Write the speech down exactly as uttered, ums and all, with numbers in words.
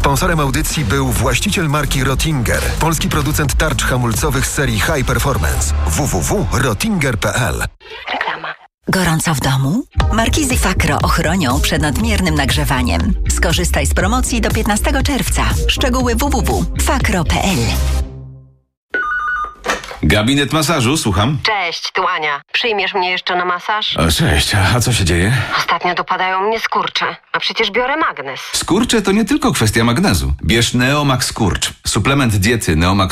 Sponsorem audycji był właściciel marki Rottinger, polski producent tarcz hamulcowych z serii High Performance. w w w kropka rottinger kropka p l. Reklama. Gorąco w domu? Markizy Fakro ochronią przed nadmiernym nagrzewaniem. Skorzystaj z promocji do piętnastego czerwca. Szczegóły w w w kropka fakro kropka p l. Gabinet masażu, słucham. Cześć, tu Ania. Przyjmiesz mnie jeszcze na masaż? O, cześć, a co się dzieje? Ostatnio dopadają mnie skurcze, a przecież biorę magnes. Skurcze to nie tylko kwestia magnezu. Bierz Neomax Skurcz. Suplement diety Neomax